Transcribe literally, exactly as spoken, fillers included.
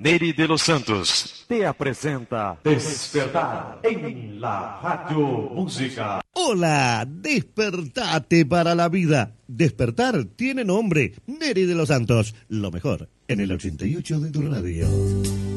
Neri de los Santos te presenta Despertar en la Radio Música. Hola, despertate para la vida. Despertar tiene nombre, Neri de los Santos. Lo mejor en el ochenta y ocho de tu radio.